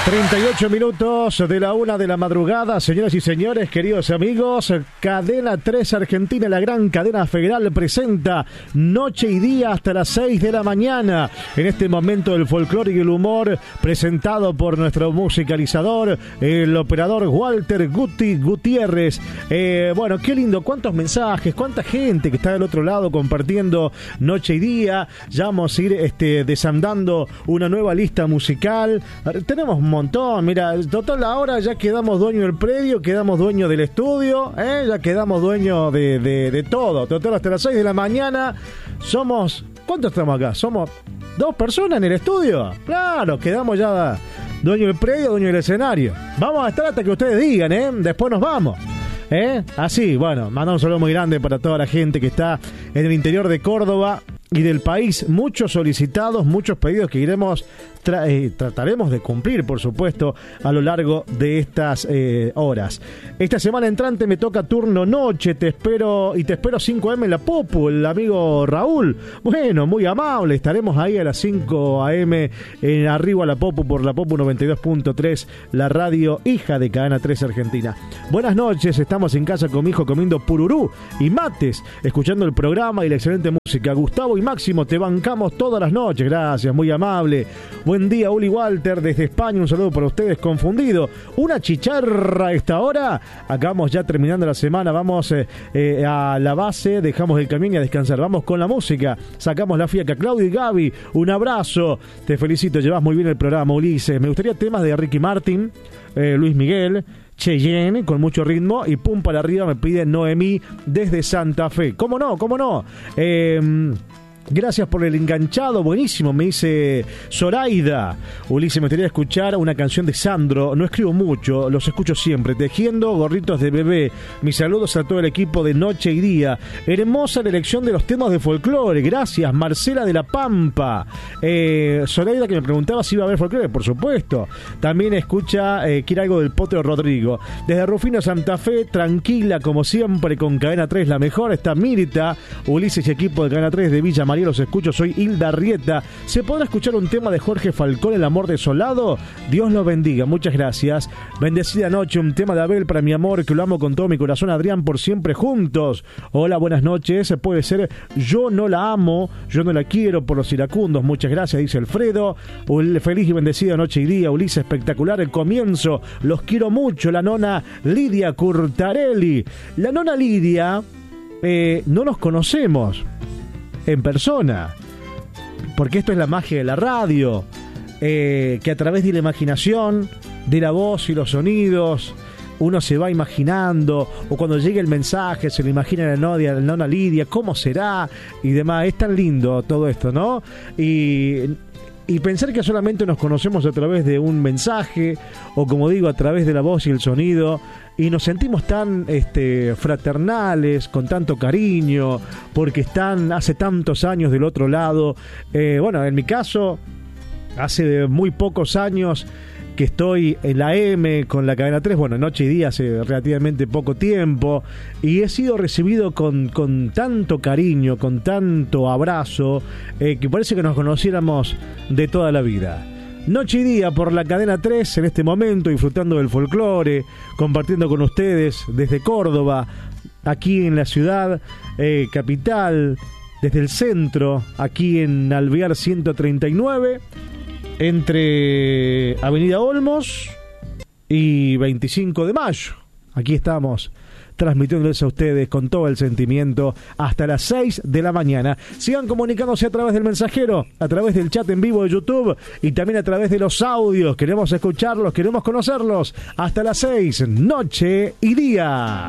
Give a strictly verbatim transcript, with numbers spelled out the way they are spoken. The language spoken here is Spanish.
treinta y ocho minutos de la una de la madrugada, señoras y señores, queridos amigos. Cadena tres Argentina, la gran cadena federal, presenta Noche y Día hasta las seis de la mañana. En este momento el folclore y el humor, presentado por nuestro musicalizador, el operador Walter Guti Gutiérrez. Eh, bueno, qué lindo, cuántos mensajes, cuánta gente que está del otro lado compartiendo Noche y Día. Ya vamos a ir este, desandando una nueva lista musical. Tenemos un montón, mira, total ahora ya quedamos dueños del predio, quedamos dueños del estudio, ¿eh? Ya quedamos dueños de, de, de todo. Total, hasta las seis de la mañana somos... ¿Cuántos estamos acá? ¿Somos dos personas en el estudio? Claro, quedamos ya dueños del predio, dueños del escenario. Vamos a estar hasta que ustedes digan, ¿eh? Después nos vamos. ¿Eh? Así, bueno, mandamos un saludo muy grande para toda la gente que está en el interior de Córdoba y del país. Muchos solicitados, muchos pedidos que iremos tra- eh, trataremos de cumplir, por supuesto, a lo largo de estas eh, horas. Esta semana entrante me toca turno noche, te espero y te espero cinco a eme en la Popu, el amigo Raúl. Bueno, muy amable, estaremos ahí a las cinco a eme en arriba a la Popu por la Popu noventa y dos punto tres, la radio hija de Cadena tres Argentina. Buenas noches, estamos en casa con mi hijo comiendo pururú y mates, escuchando el programa y la excelente música. Gustavo y Máximo, te bancamos todas las noches, gracias, muy amable. Buen día, Uli Walter, desde España, un saludo para ustedes, confundido. Una chicharra a esta hora, acabamos ya terminando la semana, vamos eh, eh, a la base, dejamos el camión y a descansar, vamos con la música, sacamos la fiaca. Claudio y Gaby, un abrazo, te felicito, llevas muy bien el programa, Ulises. Me gustaría temas de Ricky Martin, eh, Luis Miguel, Cheyenne, con mucho ritmo, y pum para arriba me pide Noemí desde Santa Fe. ¿Cómo no? ¿Cómo no? Eh... Gracias por el enganchado, buenísimo, me dice Zoraida. Ulises, me gustaría escuchar una canción de Sandro. No escribo mucho, los escucho siempre. Tejiendo gorritos de bebé. Mis saludos a todo el equipo de Noche y Día. Hermosa la elección de los temas de folclore. Gracias, Marcela de la Pampa. Eh, Zoraida, que me preguntaba si iba a haber folclore, por supuesto. También escucha, eh, quiere algo del Potro Rodrigo. Desde Rufino, Santa Fe, tranquila como siempre, con Cadena tres, la mejor. Está Mirta, Ulises y equipo de Cadena tres de Villa María. Los escucho, soy Hilda Rieta. ¿Se podrá escuchar un tema de Jorge Falcón, El amor desolado? Dios lo bendiga, muchas gracias. Bendecida noche, un tema de Abel para mi amor, que lo amo con todo mi corazón, Adrián, por siempre juntos. Hola, buenas noches. Puede ser Yo no la amo, yo no la quiero, por los iracundos. Muchas gracias, dice Alfredo. Feliz y bendecida noche y día, Ulises, espectacular el comienzo. Los quiero mucho, la nona Lidia Curtarelli. La nona Lidia, eh, no nos conocemos en persona, porque esto es la magia de la radio, eh, que a través de la imaginación, de la voz y los sonidos, uno se va imaginando, o cuando llegue el mensaje se lo imagina la nona, la nona Lidia, cómo será y demás. Es tan lindo todo esto, ¿no? Y Y pensar que solamente nos conocemos a través de un mensaje, o como digo, a través de la voz y el sonido, y nos sentimos tan este, fraternales, con tanto cariño, porque están hace tantos años del otro lado. Eh, bueno, en mi caso, hace muy pocos años que estoy en la M con la Cadena tres, bueno, Noche y Día hace relativamente poco tiempo, y he sido recibido con, con tanto cariño, con tanto abrazo, eh, que parece que nos conociéramos de toda la vida. Noche y Día por la Cadena tres en este momento, disfrutando del folclore, compartiendo con ustedes desde Córdoba, aquí en la ciudad eh, capital, desde el centro, aquí en Alvear ciento treinta y nueve, entre Avenida Olmos y veinticinco de mayo. Aquí estamos transmitiéndoles a ustedes con todo el sentimiento hasta las seis de la mañana. Sigan comunicándose a través del mensajero, a través del chat en vivo de YouTube y también a través de los audios. Queremos escucharlos, queremos conocerlos. Hasta las seis, Noche y Día.